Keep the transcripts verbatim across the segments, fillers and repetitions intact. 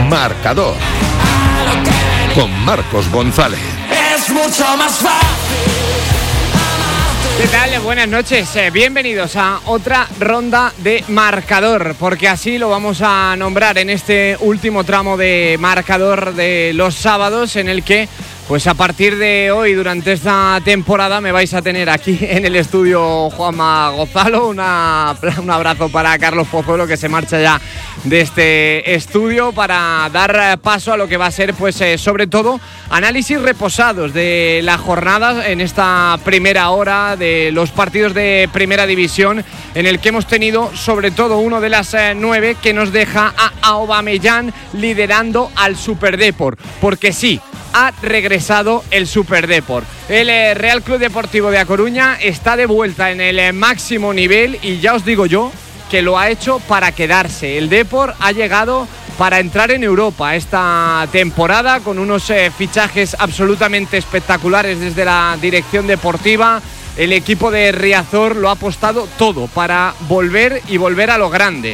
Marcador con Marcos González. Es mucho más fácil. ¿Qué tal? Buenas noches, eh, bienvenidos a otra ronda de Marcador, porque así lo vamos a nombrar en este último tramo de Marcador de los sábados, en el que pues a partir de hoy, durante esta temporada, me vais a tener aquí en el estudio Juanma Gozalo. Una, un abrazo para Carlos Pozuelo, que se marcha ya de este estudio, para dar paso a lo que va a ser, pues eh, sobre todo, análisis reposados de la jornada en esta primera hora de los partidos de Primera División, en el que hemos tenido sobre todo uno de las eh, nueve que nos deja a Aubameyang liderando al Superdeport, porque sí, ha regresado el Superdeport. El eh, Real Club Deportivo de A Coruña está de vuelta en el eh, máximo nivel, y ya os digo yo que lo ha hecho para quedarse. El Depor ha llegado para entrar en Europa esta temporada, con unos eh, fichajes absolutamente espectaculares desde la dirección deportiva. El equipo de Riazor lo ha apostado todo para volver y volver a lo grande.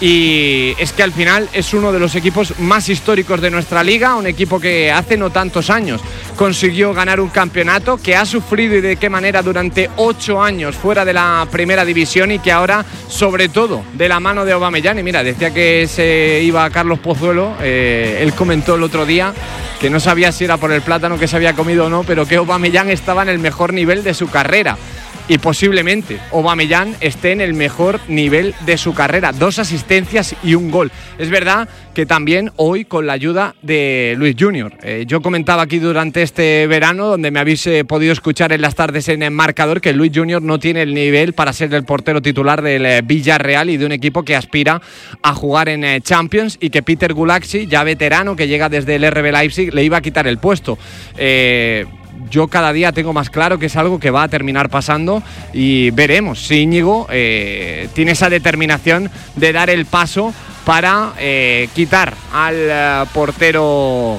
Y es que al final es uno de los equipos más históricos de nuestra liga, un equipo que hace no tantos años consiguió ganar un campeonato, que ha sufrido y de qué manera durante ocho años fuera de la Primera División, y que ahora, sobre todo, de la mano de Aubameyang. Y mira, decía que se iba Carlos Pozuelo, eh, él comentó el otro día que no sabía si era por el plátano que se había comido o no, pero que Aubameyang estaba en el mejor nivel de su carrera. Y posiblemente Aubameyang esté en el mejor nivel de su carrera. Dos asistencias y un gol. Es verdad que también hoy con la ayuda de Luis Junior. Eh, yo comentaba aquí durante este verano, donde me habéis eh, podido escuchar en las tardes en el Marcador, que Luis Junior no tiene el nivel para ser el portero titular del eh, Villarreal y de un equipo que aspira a jugar en eh, Champions, y que Peter Gulaxi, ya veterano, que llega desde el R B Leipzig, le iba a quitar el puesto. Eh... Yo cada día tengo más claro que es algo que va a terminar pasando, y veremos si Íñigo eh, tiene esa determinación de dar el paso para eh, quitar al eh, portero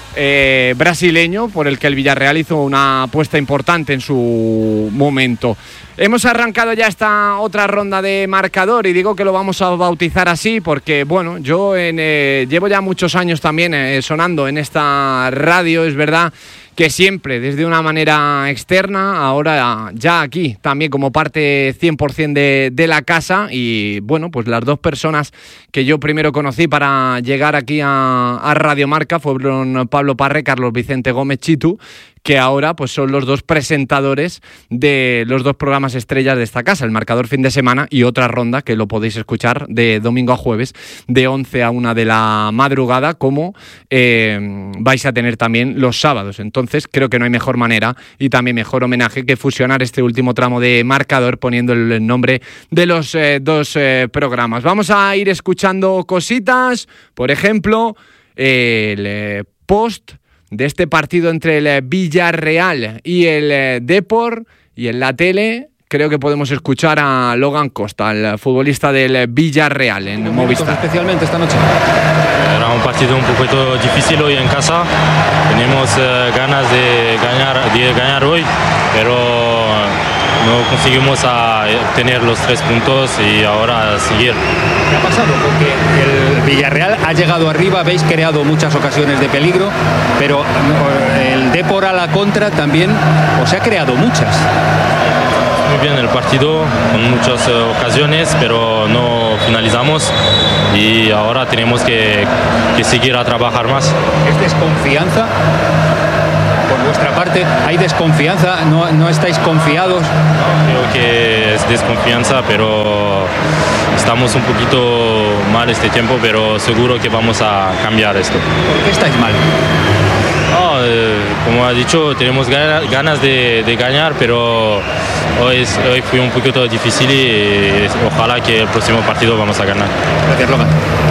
eh, brasileño, por el que el Villarreal hizo una apuesta importante en su momento. Hemos arrancado ya esta otra ronda de Marcador, y digo que lo vamos a bautizar así porque, bueno, yo en, eh, llevo ya muchos años también eh, sonando en esta radio. Es verdad que siempre desde una manera externa, ahora ya aquí también como parte cien por ciento de, de la casa. Y bueno, pues las dos personas que yo primero conocí para llegar aquí a, a Radio Marca fueron Pablo Parre, Carlos Vicente Gómez Chitu, que ahora pues son los dos presentadores de los dos programas estrellas de esta casa, El Marcador Fin de Semana y Otra Ronda, que lo podéis escuchar de domingo a jueves, de once a una de la madrugada, como eh, vais a tener también los sábados. Entonces creo que no hay mejor manera y también mejor homenaje que fusionar este último tramo de Marcador poniendo el nombre de los eh, dos eh, programas. Vamos a ir escuchando cositas, por ejemplo, eh, el eh, post de este partido entre el Villarreal y el eh, Depor, y en la tele creo que podemos escuchar a Logan Costa, el futbolista del Villarreal, en Movistar. Especialmente esta noche. Era un partido un poquito difícil hoy en casa. Tenemos eh, ganas de ganar, de ganar hoy, pero no conseguimos a obtener los tres puntos y ahora a seguir. ¿Qué ha pasado? Porque el Villarreal ha llegado arriba, habéis creado muchas ocasiones de peligro, pero el Depor a la contra también os ha creado muchas. Muy bien el partido, con muchas ocasiones, pero no finalizamos, y ahora tenemos que, que seguir a trabajar más. ¿Es desconfianza? Por vuestra parte, ¿hay desconfianza? ¿No, no estáis confiados? Creo que es desconfianza, pero estamos un poquito mal este tiempo, pero seguro que vamos a cambiar esto. ¿Por qué estáis mal? No, eh, como ha dicho, tenemos ganas de, de ganar, pero hoy, hoy fue un poquito difícil, y ojalá que el próximo partido vamos a ganar. Gracias, Logan.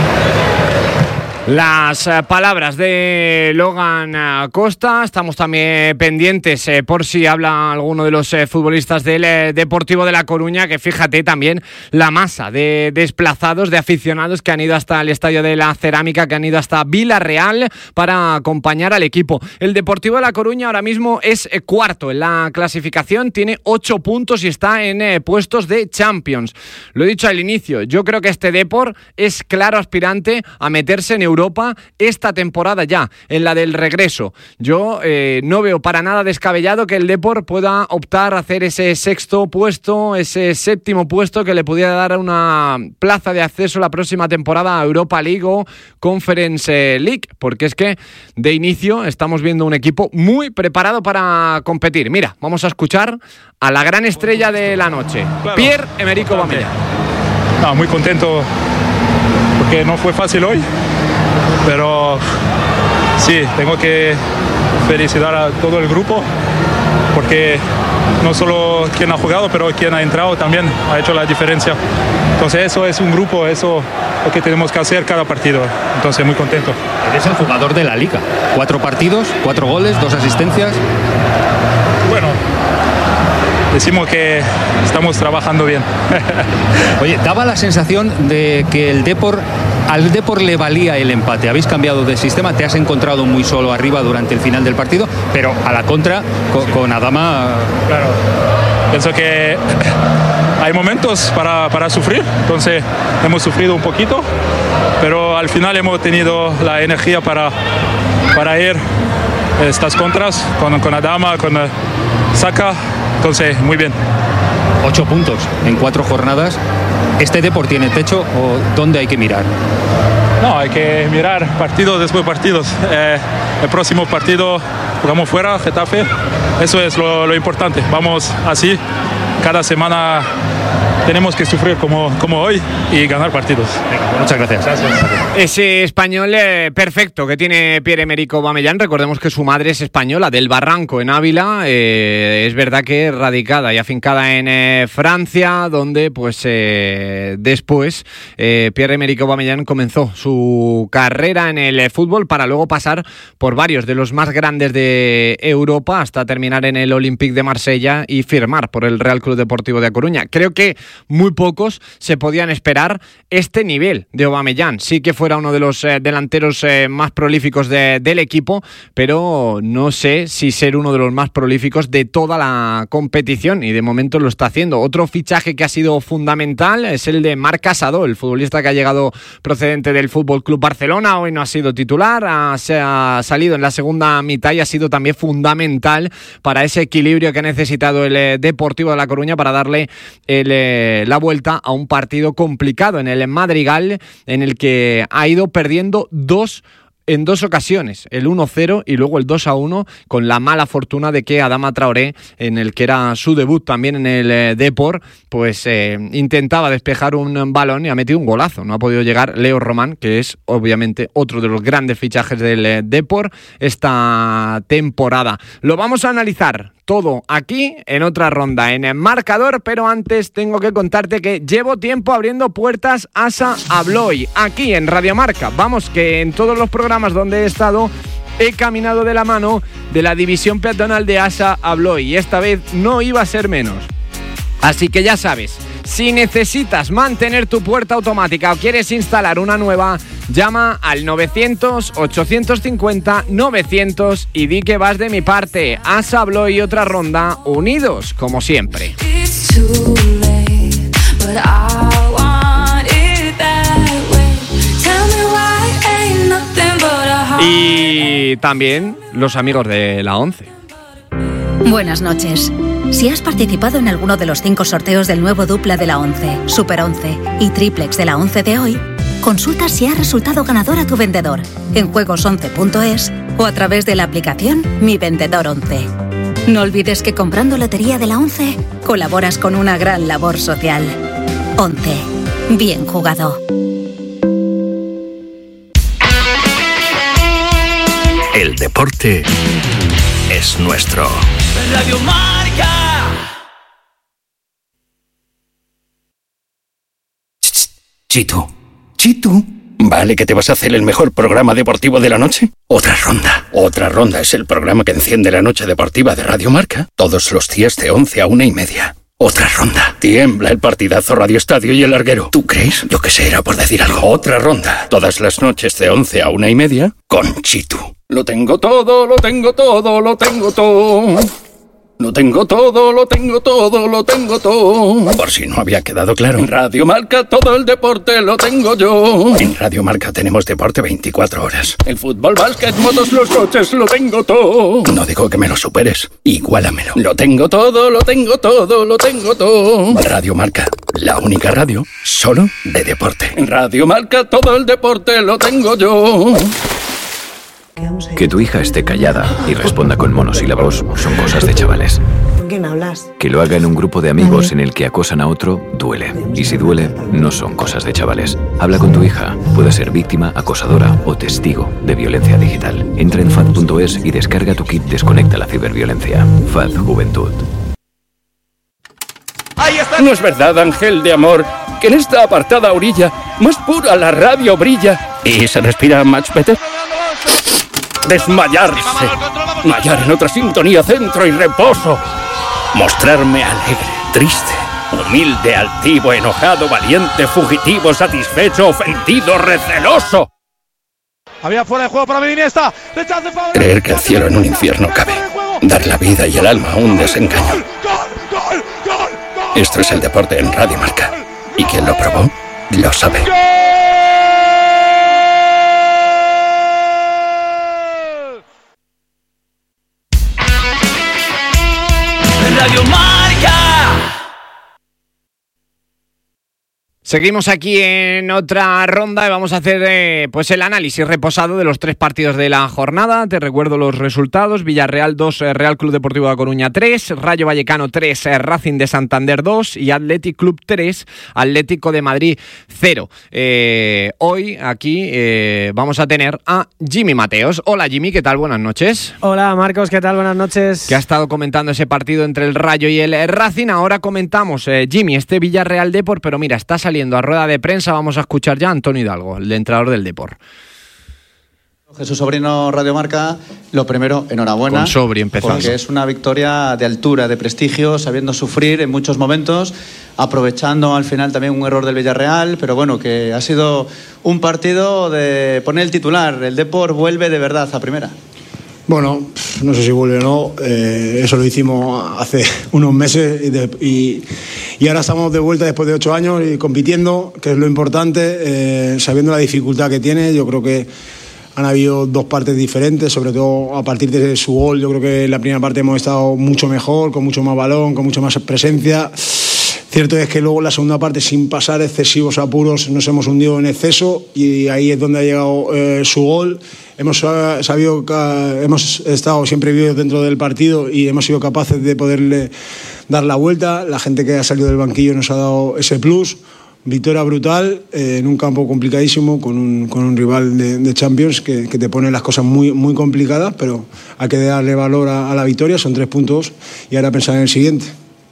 Las eh, palabras de Logan eh, Costa. Estamos también pendientes eh, por si habla alguno de los eh, futbolistas del eh, Deportivo de La Coruña, que fíjate también la masa de desplazados, de aficionados que han ido hasta el Estadio de la Cerámica, que han ido hasta Villarreal para acompañar al equipo. El Deportivo de La Coruña ahora mismo es eh, cuarto en la clasificación, tiene ocho puntos y está en eh, puestos de Champions. Lo he dicho al inicio, yo creo que este Depor es claro aspirante a meterse en Europa. Europa esta temporada ya, en la del regreso. Yo eh, no veo para nada descabellado que el Depor pueda optar a hacer ese sexto puesto, ese séptimo puesto que le pudiera dar una plaza de acceso la próxima temporada a Europa League o Conference League, porque es que de inicio estamos viendo un equipo muy preparado para competir. Mira, vamos a escuchar a la gran estrella de la noche, claro. Pierre-Emerick Aubameyang. No, muy contento porque no fue fácil hoy, pero sí, tengo que felicitar a todo el grupo porque no solo quien ha jugado, pero quien ha entrado también ha hecho la diferencia. Entonces eso es un grupo, eso es lo que tenemos que hacer cada partido. Entonces muy contento. Eres el jugador de la Liga. Cuatro partidos, cuatro goles, dos asistencias. Bueno, decimos que estamos trabajando bien. Oye, daba la sensación de que el Depor, al Depor le valía el empate. Habéis cambiado de sistema, te has encontrado muy solo arriba durante el final del partido, pero a la contra, con, con Adama... Claro, pienso que hay momentos para, para sufrir, entonces hemos sufrido un poquito, pero al final hemos tenido la energía para, para ir estas contras con, con Adama, con Saka. Entonces, muy bien. Ocho puntos en cuatro jornadas. ¿Este Depor tiene techo o dónde hay que mirar? No, hay que mirar partidos después de partidos. Eh, el próximo partido jugamos fuera, Getafe. Eso es lo, lo importante. Vamos así. Cada semana tenemos que sufrir como, como hoy y ganar partidos. Venga, muchas gracias. gracias. Ese español eh, perfecto que tiene Pierre-Emerick Aubameyang. Recordemos que su madre es española, del Barranco, en Ávila. Eh, es verdad que radicada y afincada en eh, Francia, donde pues eh, después eh, Pierre-Emerick Aubameyang comenzó su carrera en el fútbol para luego pasar por varios de los más grandes de Europa hasta terminar en el Olympique de Marsella y firmar por el Real Club Deportivo de A Coruña. Creo que muy pocos se podían esperar este nivel de Aubameyang. Sí que fuera uno de los eh, delanteros eh, más prolíficos de, del equipo, pero no sé si ser uno de los más prolíficos de toda la competición, y de momento lo está haciendo. Otro fichaje que ha sido fundamental es el de Marc Casado, el futbolista que ha llegado procedente del F C Barcelona. Hoy no ha sido titular, ha, se ha salido en la segunda mitad y ha sido también fundamental para ese equilibrio que ha necesitado el eh, Deportivo de La Coruña para darle el eh, la vuelta a un partido complicado en el Madrigal, en el que ha ido perdiendo dos en dos ocasiones, el uno cero y luego el dos a uno, con la mala fortuna de que Adama Traoré, en el que era su debut también en el eh, Depor, pues eh, intentaba despejar un balón y ha metido un golazo. No ha podido llegar Leo Román, que es obviamente otro de los grandes fichajes del eh, Depor esta temporada. Lo vamos a analizar todo aquí en otra ronda en el marcador, pero antes tengo que contarte que llevo tiempo abriendo puertas a Asa Abloy aquí en Radio Marca. Vamos, que en todos los programas donde he estado he caminado de la mano de la división peatonal de Asa Abloy y esta vez no iba a ser menos. Así que ya sabes, si necesitas mantener tu puerta automática o quieres instalar una nueva, llama al novecientos, ochocientos cincuenta, novecientos y di que vas de mi parte. Asa Abloy y otra ronda, unidos como siempre. Y también los amigos de la ONCE. Buenas noches. Si has participado en alguno de los cinco sorteos del nuevo dupla de la ONCE, Super once y Triplex de la ONCE de hoy, consulta si ha resultado ganador a tu vendedor en juegos once punto es o a través de la aplicación Mi Vendedor once. No olvides que comprando Lotería de la ONCE colaboras con una gran labor social. ONCE. Bien jugado. El deporte es nuestro. Radio Marca. Chitu, Chitu, ¿vale que te vas a hacer el mejor programa deportivo de la noche? Otra ronda. Otra ronda es el programa que enciende la noche deportiva de Radio Marca todos los días de once a una y media. Otra ronda. Tiembla el partidazo Radio Estadio y el larguero. ¿Tú crees? Yo que sé, era por decir algo. Otra ronda. Todas las noches de once a una y media con Chitu. Lo tengo todo, lo tengo todo, lo tengo todo. Lo tengo todo, lo tengo todo, lo tengo todo. Por si no había quedado claro, en Radio Marca todo el deporte lo tengo yo. En Radio Marca tenemos deporte veinticuatro horas. El fútbol, básquet, motos, los coches, lo tengo todo. No digo que me lo superes, igualamelo. Lo tengo todo, lo tengo todo, lo tengo todo. Radio Marca, la única radio solo de deporte. En Radio Marca todo el deporte lo tengo yo. Que tu hija esté callada y responda con monosílabos son cosas de chavales. ¿Con quién hablas? Que lo haga en un grupo de amigos en el que acosan a otro, duele. Y si duele, no son cosas de chavales. Habla con tu hija. Puede ser víctima, acosadora o testigo de violencia digital. Entra en F A D punto es y descarga tu kit Desconecta la ciberviolencia. F A D Juventud. No es verdad, ángel de amor, que en esta apartada orilla más pura la radio brilla y se respira much better. Desmayarse, mayar en otra sintonía, centro y reposo, mostrarme alegre, triste, humilde, altivo, enojado, valiente, fugitivo, satisfecho, ofendido, receloso. Había fuera de juego para Iniesta. Creer que el cielo en un infierno cabe, dar la vida y el alma a un desengaño. Esto es el deporte en Radio Marca, y quien lo probó, lo sabe. Radio Marca. Seguimos aquí en otra ronda y vamos a hacer eh, pues el análisis reposado de los tres partidos de la jornada. Te recuerdo los resultados: Villarreal dos, eh, Real Club Deportivo de A Coruña tres, Rayo Vallecano tres, eh, Racing de Santander dos y Athletic Club tres, Atlético de Madrid cero. Eh, hoy aquí eh, vamos a tener a Jimmy Mateos. Hola Jimmy, ¿qué tal? Buenas noches. Hola Marcos, ¿qué tal? Buenas noches. Que ha estado comentando ese partido entre el Rayo y el Racing. Ahora comentamos, eh, Jimmy, este Villarreal Depor, pero mira, está saliendo a rueda de prensa. Vamos a escuchar ya a Antonio Hidalgo, el entrenador del Depor. Jesús Sobrino, Radio Marca, lo primero, enhorabuena. Con Sobri empezando. Porque es una victoria de altura, de prestigio, sabiendo sufrir en muchos momentos, aprovechando al final también un error del Villarreal, pero bueno, que ha sido un partido de poner el titular. El Depor vuelve de verdad a primera. Bueno, no sé si vuelve o no, eh, eso lo hicimos hace unos meses y, de, y, y ahora estamos de vuelta después de ocho años y compitiendo, que es lo importante, eh, sabiendo la dificultad que tiene. Yo creo que han habido dos partes diferentes, sobre todo a partir de su gol. Yo creo que en la primera parte hemos estado mucho mejor, con mucho más balón, con mucho más presencia. Cierto es que luego en la segunda parte, sin pasar excesivos apuros, nos hemos hundido en exceso y ahí es donde ha llegado eh, su gol. Hemos sabido que hemos estado siempre vivos dentro del partido y hemos sido capaces de poderle dar la vuelta. La gente que ha salido del banquillo nos ha dado ese plus. Victoria brutal eh, en un campo complicadísimo con un, con un rival de, de Champions que, que te pone las cosas muy, muy complicadas, pero hay que darle valor a, a la victoria. Son tres puntos y ahora pensar en el siguiente.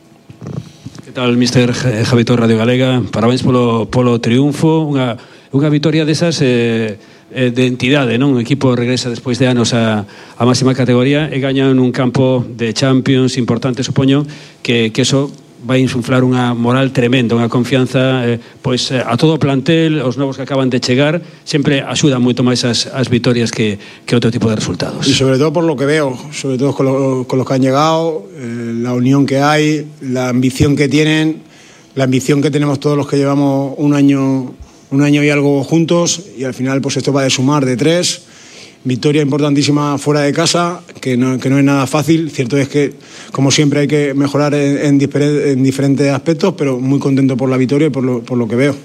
Que tal, mister Javitor Radio Galega? Parabéns polo, polo triunfo, unha, unha vitoria desas eh, de entidade, non? Un equipo regresa despois de anos a, a máxima categoría e gaña nun campo de Champions importante, supoño, que, que eso vai insuflar unha moral tremenda, unha confianza eh, pois a todo o plantel, os novos que acaban de chegar, sempre axudan moito máis as, as vitorias que, que outro tipo de resultados. Y sobre todo por lo que veo, sobre todo con, lo, con los que han llegado, eh, la unión que hay, la ambición que tienen, la ambición que tenemos todos los que llevamos un año, un año y algo juntos, y al final pues esto va de sumar de tres. Victoria importantísima fuera de casa, que no, que no es nada fácil. Cierto es que, como siempre, hay que mejorar en, en, difer- en diferentes aspectos, pero muy contento por la victoria y por lo, por lo que veo.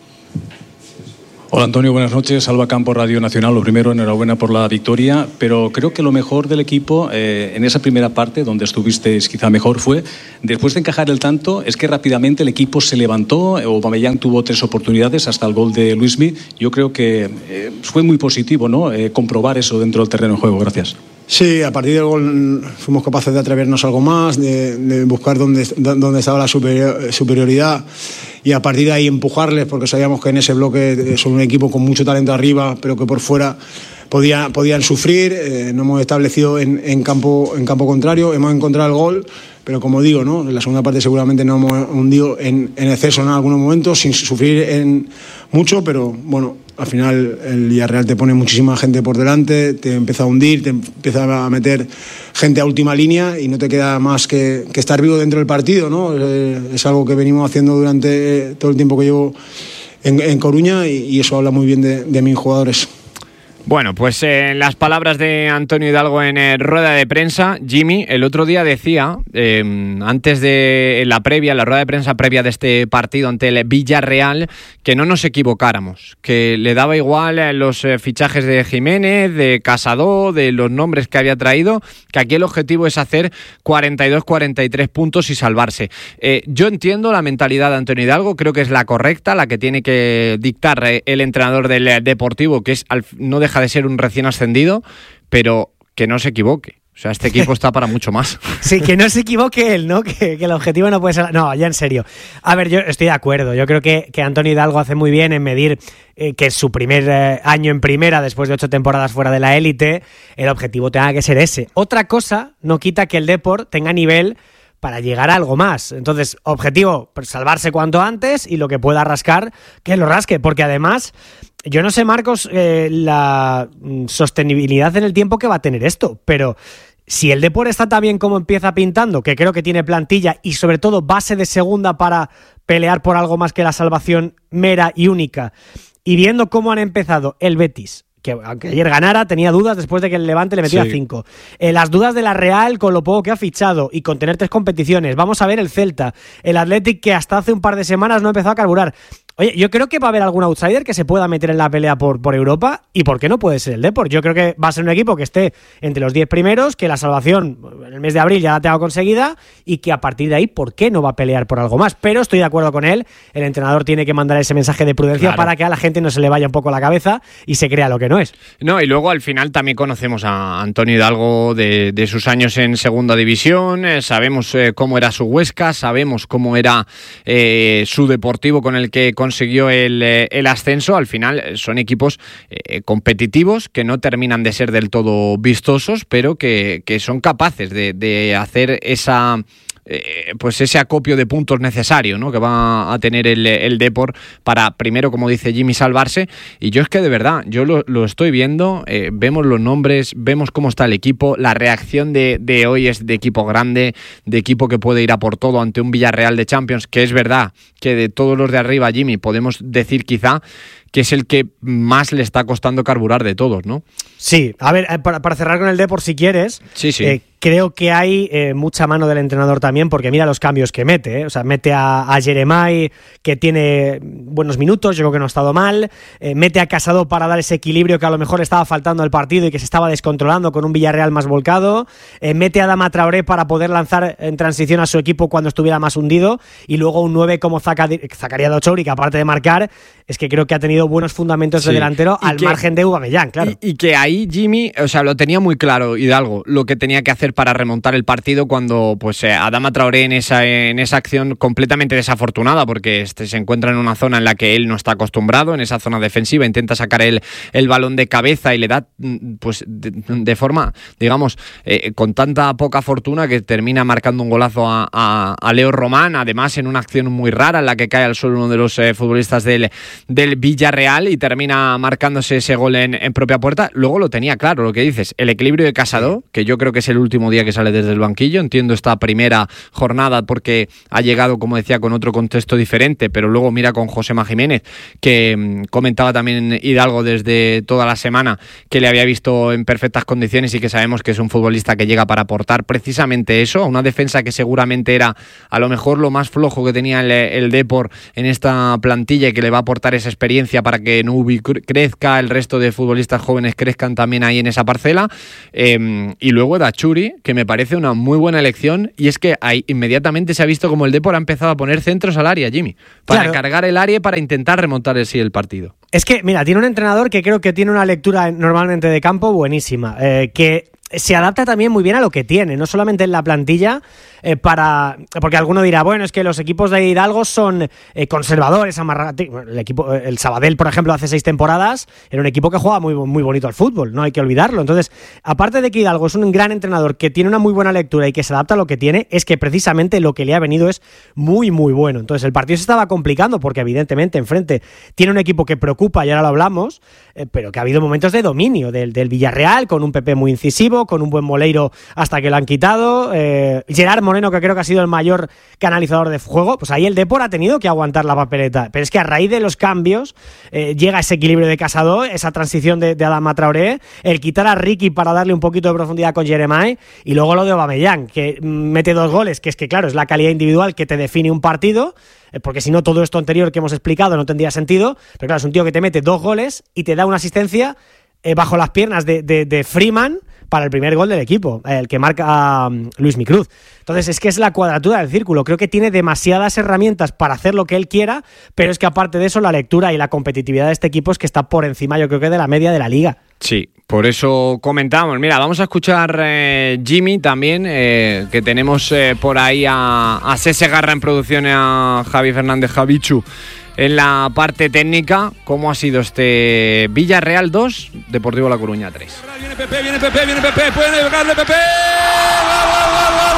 Hola Antonio, buenas noches. Alba Campo, Radio Nacional. Lo primero, enhorabuena por la victoria, pero creo que lo mejor del equipo eh, en esa primera parte, donde estuviste quizá mejor, fue después de encajar el tanto, es que rápidamente el equipo se levantó. Aubameyang tuvo tres oportunidades hasta el gol de Luismi. Yo creo que eh, fue muy positivo, ¿no? Eh, comprobar eso dentro del terreno de juego. Gracias. Sí, a partir del gol fuimos capaces de atrevernos algo más, de, de buscar dónde, dónde estaba la superior, superioridad y a partir de ahí empujarles, porque sabíamos que en ese bloque son un equipo con mucho talento arriba, pero que por fuera podía, podían sufrir. Eh, no hemos establecido en, en, campo, en campo contrario, hemos encontrado el gol, pero como digo, ¿no? En la segunda parte seguramente nos hemos hundido en, en exceso en algunos momentos, sin sufrir en mucho, pero bueno, al final el Villarreal te pone muchísima gente por delante, te empieza a hundir, te empieza a meter gente a última línea y no te queda más que, que estar vivo dentro del partido, ¿no? Eh, es algo que venimos haciendo durante todo el tiempo que llevo en, en Coruña y, y eso habla muy bien de, de mis jugadores. Bueno, pues en eh, las palabras de Antonio Hidalgo en eh, rueda de prensa, Jimmy el otro día decía, eh, antes de en la previa, la rueda de prensa previa de este partido ante el Villarreal, que no nos equivocáramos, que le daba igual eh, los eh, fichajes de Jiménez, de Casado, de los nombres que había traído, que aquí el objetivo es hacer cuarenta y dos, cuarenta y tres puntos y salvarse. Eh, yo entiendo la mentalidad de Antonio Hidalgo, creo que es la correcta, la que tiene que dictar eh, el entrenador del eh, Deportivo, que es al, no deja de ser un recién ascendido, pero que no se equivoque. O sea, este equipo está para mucho más. Sí, que no se equivoque él, ¿no? Que, que el objetivo no puede ser... No, ya en serio. A ver, yo estoy de acuerdo. Yo creo que, que Antonio Hidalgo hace muy bien en medir eh, que es su primer eh, año en primera, después de ocho temporadas fuera de la élite, el objetivo tenga que ser ese. Otra cosa no quita que el Depor tenga nivel para llegar a algo más. Entonces, objetivo, pues, salvarse cuanto antes y lo que pueda rascar, que lo rasque. Porque además... Yo no sé, Marcos, eh, la sostenibilidad en el tiempo que va a tener esto, pero si el Depor está tan bien como empieza pintando, que creo que tiene plantilla y sobre todo base de segunda para pelear por algo más que la salvación mera y única, y viendo cómo han empezado el Betis, que aunque ayer ganara, tenía dudas después de que el Levante le metiera sí. cinco. Eh, las dudas de la Real con lo poco que ha fichado y con tener tres competiciones. Vamos a ver el Celta, el Athletic, que hasta hace un par de semanas no empezó a carburar. Oye, yo creo que va a haber algún outsider que se pueda meter en la pelea por, por Europa, y ¿por qué no puede ser el Depor? Yo creo que va a ser un equipo que esté entre los diez primeros, que la salvación en el mes de abril ya la tenga conseguida y que a partir de ahí, ¿por qué no va a pelear por algo más? Pero estoy de acuerdo con él, el entrenador tiene que mandar ese mensaje de prudencia claro. para que a la gente no se le vaya un poco la cabeza y se crea lo que no es. No, y luego al final también conocemos a Antonio Hidalgo de, de sus años en segunda división, eh, sabemos eh, cómo era su Huesca, sabemos cómo era eh, su Deportivo con el que consiguió el, el ascenso. Al final son equipos eh, competitivos que no terminan de ser del todo vistosos, pero que, que son capaces de, de hacer esa... Eh, pues ese acopio de puntos necesario, ¿no? Que va a tener el, el Depor para primero, como dice Jimmy, salvarse. Y yo es que de verdad, yo lo, lo estoy viendo, eh, vemos los nombres, vemos cómo está el equipo, la reacción de, de hoy es de equipo grande, de equipo que puede ir a por todo ante un Villarreal de Champions, que es verdad que de todos los de arriba, Jimmy, podemos decir quizá que es el que más le está costando carburar de todos, ¿no? Sí, a ver, para, para cerrar con el Depor, si quieres, sí, sí. Eh, creo que hay eh, mucha mano del entrenador también, porque mira los cambios que mete, ¿eh? O sea, mete a, a Jeremai, que tiene buenos minutos, yo creo que no ha estado mal, eh, mete a Casado para dar ese equilibrio que a lo mejor estaba faltando al partido y que se estaba descontrolando con un Villarreal más volcado, eh, mete a Adama Traoré para poder lanzar en transición a su equipo cuando estuviera más hundido, y luego un nueve como Zakaria Dochouri, que aparte de marcar, es que creo que ha tenido buenos fundamentos sí. de delantero y al que, margen de Aubameyang, claro. Y, y que ahí Jimmy, o sea, lo tenía muy claro Hidalgo, lo que tenía que hacer para remontar el partido cuando pues eh, Adama Traoré en esa, en esa acción completamente desafortunada, porque este, se encuentra en una zona en la que él no está acostumbrado, en esa zona defensiva, intenta sacar el, el balón de cabeza y le da pues de, de forma, digamos, eh, con tanta poca fortuna que termina marcando un golazo a, a, a Leo Román, además en una acción muy rara en la que cae al suelo uno de los eh, futbolistas del, del Villarreal y termina marcándose ese gol en, en propia puerta. Luego lo tenía claro, lo que dices, el equilibrio de Casado, que yo creo que es el último día que sale desde el banquillo, entiendo esta primera jornada porque ha llegado, como decía, con otro contexto diferente, pero luego mira con Josema Jiménez, que mmm, comentaba también Hidalgo desde toda la semana que le había visto en perfectas condiciones y que sabemos que es un futbolista que llega para aportar precisamente eso, a una defensa que seguramente era a lo mejor lo más flojo que tenía el, el Depor en esta plantilla y que le va a aportar esa experiencia para que Nubi crezca, el resto de futbolistas jóvenes crezcan también ahí en esa parcela, eh, y luego Dachuri, que me parece una muy buena elección, y es que ahí inmediatamente se ha visto como el Depor ha empezado a poner centros al área, Jimmy, para claro. cargar el área y para intentar remontar el sí el partido. Es que, mira, tiene un entrenador que creo que tiene una lectura normalmente de campo buenísima, eh, que se adapta también muy bien a lo que tiene, no solamente en la plantilla, eh, para porque alguno dirá, bueno, es que los equipos de Hidalgo son eh, conservadores, amarrados. El equipo, el Sabadell, por ejemplo, hace seis temporadas, era un equipo que juega muy, muy bonito al fútbol, no hay que olvidarlo. Entonces, aparte de que Hidalgo es un gran entrenador que tiene una muy buena lectura y que se adapta a lo que tiene, es que precisamente lo que le ha venido es muy, muy bueno. Entonces, el partido se estaba complicando porque, evidentemente, enfrente tiene un equipo que preocupa, y ahora lo hablamos, eh, pero que ha habido momentos de dominio del, del Villarreal, con un Pepe muy incisivo, con un buen Moleiro hasta que lo han quitado, eh, Gerard Moreno, que creo que ha sido el mayor canalizador de juego. Pues ahí el Depor ha tenido que aguantar la papeleta, pero es que a raíz de los cambios eh, llega ese equilibrio de Casado, esa transición de, de Adama Traoré, el quitar a Ricky para darle un poquito de profundidad con Jeremai, y luego lo de Aubameyang, que mete dos goles, que es que claro, es la calidad individual que te define un partido, eh, porque si no todo esto anterior que hemos explicado no tendría sentido, pero claro, es un tío que te mete dos goles y te da una asistencia eh, bajo las piernas de, de, de Freeman para el primer gol del equipo, el que marca um, Luis Micruz. Entonces es que es la cuadratura del círculo. Creo que tiene demasiadas herramientas para hacer lo que él quiera, pero es que aparte de eso, la lectura y la competitividad de este equipo es que está por encima, yo creo que de la media de la liga. Sí, por eso comentamos. Mira, vamos a escuchar eh, Jimmy también, eh, que tenemos eh, por ahí a, a Sese Garra en producción y a Javi Fernández Javichu en la parte técnica. ¿Cómo ha sido este Villarreal dos, Deportivo La Coruña tres? Viene Pepe, viene Pepe, viene Pepe, puede pegarle Pepe. ¡Gol, gol, gol, gol!